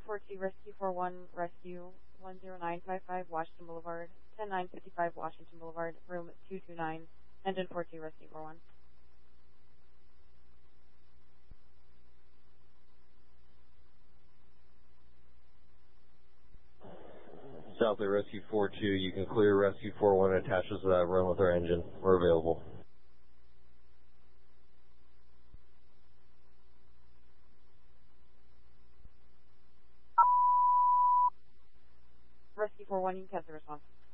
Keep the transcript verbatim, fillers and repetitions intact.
four two Rescue four one, Rescue one zero nine five five Washington Boulevard, ten nine fifty-five Washington Boulevard, room two two nine, engine four two Rescue four one. Southway Rescue four two, you can clear Rescue four one, attaches to that run with our engine. We're available. Rescue four one, you can catch the response.